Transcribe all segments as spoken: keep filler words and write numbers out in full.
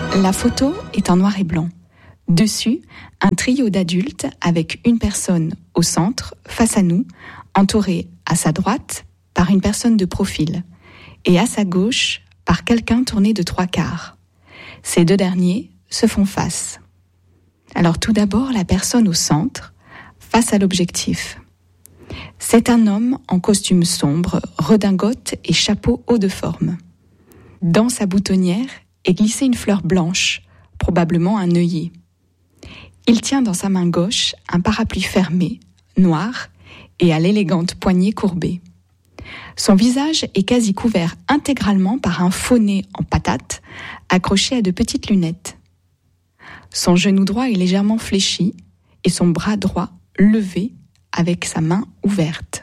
La photo est en noir et blanc. Dessus, un trio d'adultes avec une personne au centre, face à nous, entourée à sa droite par une personne de profil et à sa gauche par quelqu'un tourné de trois quarts. Ces deux derniers se font face. Alors tout d'abord, la personne au centre, face à l'objectif. C'est un homme en costume sombre, redingote et chapeau haut de forme. Dans sa boutonnière est glissée une fleur blanche, probablement un œillet. Il tient dans sa main gauche un parapluie fermé, noir, et à l'élégante poignée courbée. Son visage est quasi couvert intégralement par un faux nez en patate, accroché à de petites lunettes. Son genou droit est légèrement fléchi, et son bras droit levé avec sa main ouverte.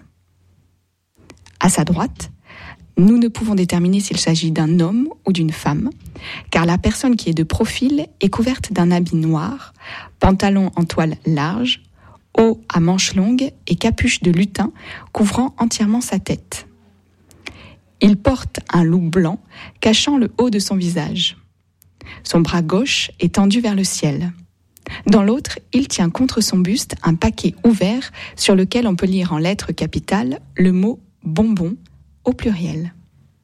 À sa droite, nous ne pouvons déterminer s'il s'agit d'un homme ou d'une femme, car la personne qui est de profil est couverte d'un habit noir, pantalon en toile large, haut à manches longues et capuche de lutin couvrant entièrement sa tête. Il porte un loup blanc cachant le haut de son visage. Son bras gauche est tendu vers le ciel. Dans l'autre, il tient contre son buste un paquet ouvert sur lequel on peut lire en lettres capitales le mot « bonbon » au pluriel.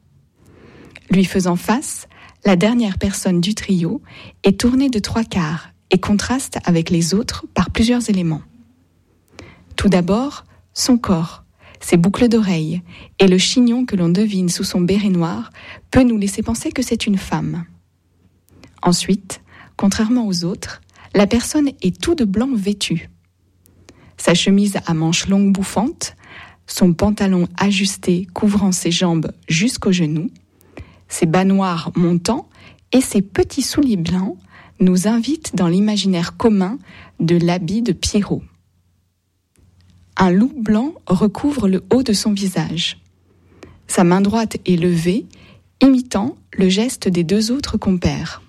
Lui faisant face, la dernière personne du trio est tournée de trois quarts et contraste avec les autres par plusieurs éléments. Tout d'abord, son corps, ses boucles d'oreilles et le chignon que l'on devine sous son béret noir peut nous laisser penser que c'est une femme. Ensuite, contrairement aux autres, la personne est tout de blanc vêtue. Sa chemise à manches longues bouffantes, son pantalon ajusté couvrant ses jambes jusqu'aux genoux, ses bas noirs montants et ses petits souliers blancs nous invitent dans l'imaginaire commun de l'habit de Pierrot. Un loup blanc recouvre le haut de son visage. Sa main droite est levée, imitant le geste des deux autres compères.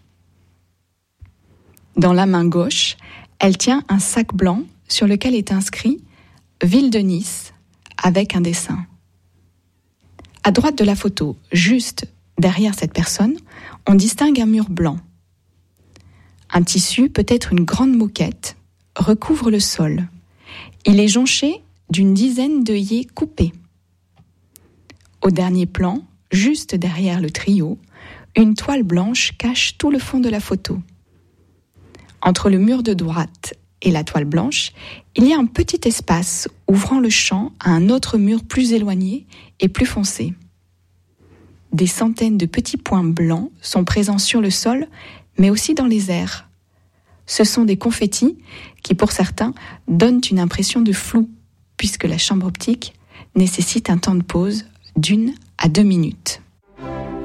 Dans la main gauche, elle tient un sac blanc sur lequel est inscrit « Ville de Nice » avec un dessin. À droite de la photo, juste derrière cette personne, on distingue un mur blanc. Un tissu, peut-être une grande moquette, recouvre le sol. Il est jonché d'une dizaine d'œillets coupés. Au dernier plan, juste derrière le trio, une toile blanche cache tout le fond de la photo. Entre le mur de droite et la toile blanche, il y a un petit espace ouvrant le champ à un autre mur plus éloigné et plus foncé. Des centaines de petits points blancs sont présents sur le sol, mais aussi dans les airs. Ce sont des confettis qui, pour certains, donnent une impression de flou, puisque la chambre optique nécessite un temps de pause d'une à deux minutes.